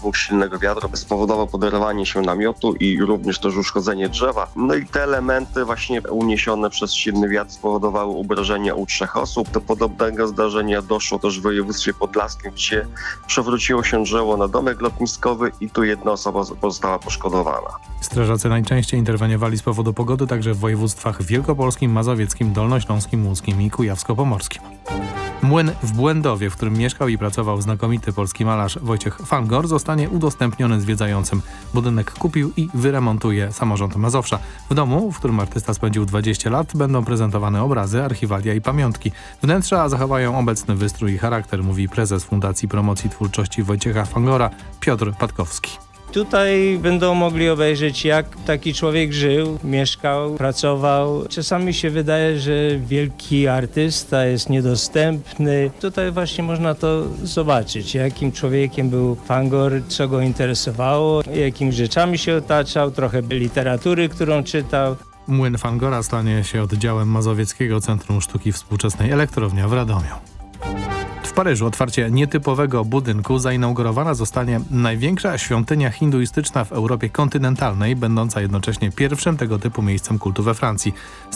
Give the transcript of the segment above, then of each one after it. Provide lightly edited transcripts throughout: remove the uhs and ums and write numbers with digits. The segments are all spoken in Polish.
wybuch silnego wiatru spowodował poderwanie się namiotu i również też uszkodzenie drzewa. No i te elementy właśnie uniesione przez silny wiatr spowodowały ubrażenia u 3 osób. Do podobnego zdarzenia doszło też w województwie podlaskim, gdzie przewróciło się drzewo na domek lotniskowy i tu 1 osoba pozostała poszkodowana. Strażacy najczęściej interweniowali z powodu pogody także w województwach wielkopolskim, mazowieckim, dolnośląskim, łódzkim i kujawsko-pomorskim. Młyn w Błędowie, w którym mieszkał i pracował znakomity polski malarz Wojciech Fangor, zostanie udostępniony zwiedzającym. Budynek kupił i wyremontuje samorząd Mazowsza. W domu, w którym artysta spędził 20 lat, będą prezentowane obrazy, archiwalia i pamiątki. Wnętrza zachowają obecny wystrój i charakter, mówi prezes Fundacji Promocji Twórczości Wojciecha Fangora Piotr Patkowski. Tutaj będą mogli obejrzeć, jak taki człowiek żył, mieszkał, pracował. Czasami się wydaje, że wielki artysta jest niedostępny. Tutaj właśnie można to zobaczyć, jakim człowiekiem był Fangor, co go interesowało, jakimi rzeczami się otaczał, trochę literatury, którą czytał. Młyn Fangora stanie się oddziałem Mazowieckiego Centrum Sztuki Współczesnej Elektrownia w Radomiu. W Paryżu otwarcie nietypowego budynku zainaugurowana zostanie największa świątynia hinduistyczna w Europie kontynentalnej, będąca jednocześnie pierwszym tego typu miejscem kultu we Francji.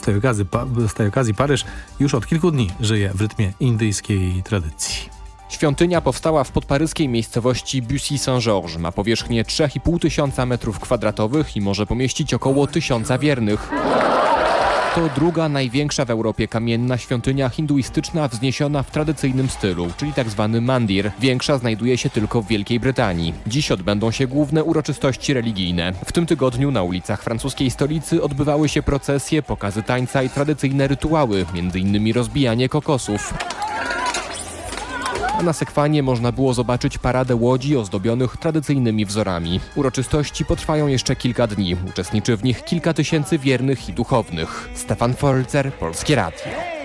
Z tej okazji Paryż już od kilku dni żyje w rytmie indyjskiej tradycji. Świątynia powstała w podparyskiej miejscowości Bussy-Saint-Georges. Ma powierzchnię 3,5 tysiąca m2 i może pomieścić około 1000 wiernych. To druga największa w Europie kamienna świątynia hinduistyczna wzniesiona w tradycyjnym stylu, czyli tzw. mandir. Większa znajduje się tylko w Wielkiej Brytanii. Dziś odbędą się główne uroczystości religijne. W tym tygodniu na ulicach francuskiej stolicy odbywały się procesje, pokazy tańca i tradycyjne rytuały, m.in. rozbijanie kokosów. A na sekwanie można było zobaczyć paradę łodzi ozdobionych tradycyjnymi wzorami. Uroczystości potrwają jeszcze kilka dni. Uczestniczy w nich kilka tysięcy wiernych i duchownych. Stefan Folzer, Polskie Radio.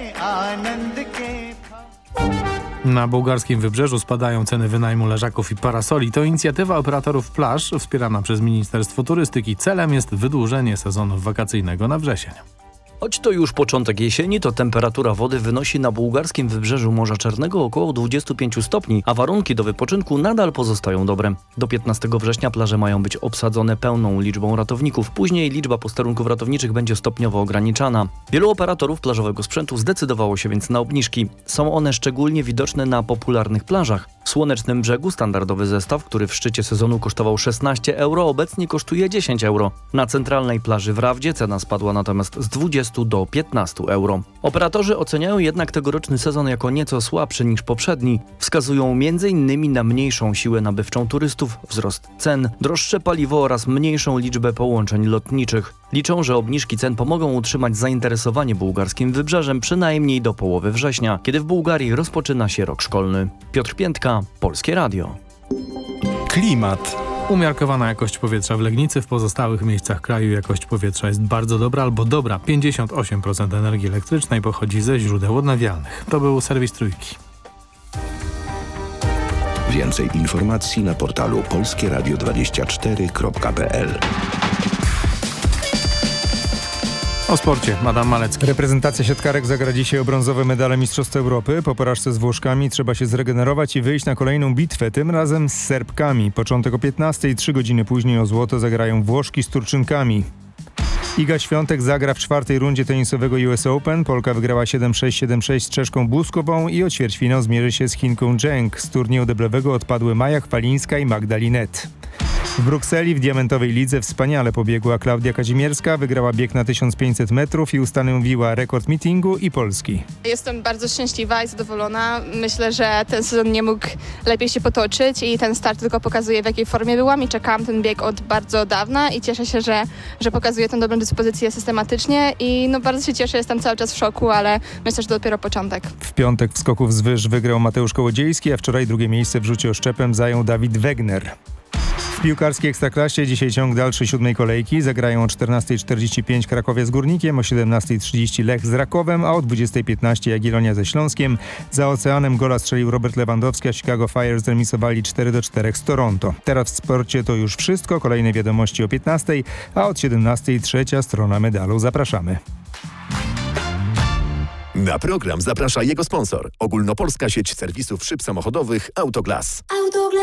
Na bułgarskim wybrzeżu spadają ceny wynajmu leżaków i parasoli. To inicjatywa operatorów plaż wspierana przez Ministerstwo Turystyki. Celem jest wydłużenie sezonu wakacyjnego na wrzesień. Choć to już początek jesieni, to temperatura wody wynosi na bułgarskim wybrzeżu Morza Czarnego około 25 stopni, a warunki do wypoczynku nadal pozostają dobre. Do 15 września plaże mają być obsadzone pełną liczbą ratowników. Później liczba posterunków ratowniczych będzie stopniowo ograniczana. Wielu operatorów plażowego sprzętu zdecydowało się więc na obniżki. Są one szczególnie widoczne na popularnych plażach. W Słonecznym Brzegu standardowy zestaw, który w szczycie sezonu kosztował 16 euro, obecnie kosztuje 10 euro. Na centralnej plaży w Rawdzie cena spadła natomiast z 20 do 15 euro. Operatorzy oceniają jednak tegoroczny sezon jako nieco słabszy niż poprzedni. Wskazują m.in. na mniejszą siłę nabywczą turystów, wzrost cen, droższe paliwo oraz mniejszą liczbę połączeń lotniczych. Liczą, że obniżki cen pomogą utrzymać zainteresowanie bułgarskim wybrzeżem przynajmniej do połowy września, kiedy w Bułgarii rozpoczyna się rok szkolny. Piotr Piętka, Polskie Radio. Klimat. Umiarkowana jakość powietrza w Legnicy, w pozostałych miejscach kraju jakość powietrza jest bardzo dobra albo dobra. 58% energii elektrycznej pochodzi ze źródeł odnawialnych. To był serwis Trójki. Więcej informacji na portalu polskieradio24.pl. O sporcie, Adam Malecki. Reprezentacja siatkarek zagra dzisiaj o brązowe medale Mistrzostw Europy. Po porażce z Włoszkami trzeba się zregenerować i wyjść na kolejną bitwę, tym razem z Serbkami. Początek o 15:00, 3 godziny później o złoto zagrają Włoszki z Turczynkami. Iga Świątek zagra w 4. rundzie tenisowego US Open. Polka wygrała 7-6, 7-6 z Czeszką Błuskową i o ćwierćfinał zmierzy się z Chinką Zheng. Z turnieju deblowego odpadły Maja Chwalińska i Magda Linette. W Brukseli w diamentowej lidze wspaniale pobiegła Klaudia Kazimierska, wygrała bieg na 1500 metrów i ustanowiła rekord meetingu i Polski. Jestem bardzo szczęśliwa i zadowolona. Myślę, że ten sezon nie mógł lepiej się potoczyć i ten start tylko pokazuje, w jakiej formie byłam i czekałam ten bieg od bardzo dawna i cieszę się, że pokazuję tę dobrą dyspozycję systematycznie i bardzo się cieszę, jestem cały czas w szoku, ale myślę, że to dopiero początek. W piątek w skoku wzwyż wygrał Mateusz Kołodziejski, a wczoraj drugie miejsce w rzucie oszczepem zajął Dawid Wegner. W piłkarskiej Ekstraklasie dzisiaj ciąg dalszy 7. kolejki. Zagrają o 14:45 Krakowie z Górnikiem, o 17:30 Lech z Rakowem, a o 20:15 Jagiellonia ze Śląskiem. Za oceanem gola strzelił Robert Lewandowski, a Chicago Fire zremisowali 4-4 z Toronto. Teraz w sporcie to już wszystko. Kolejne wiadomości o 15:00, a od 17:00 trzecia strona medalu. Zapraszamy. Na program zaprasza jego sponsor. Ogólnopolska sieć serwisów szyb samochodowych Autoglass.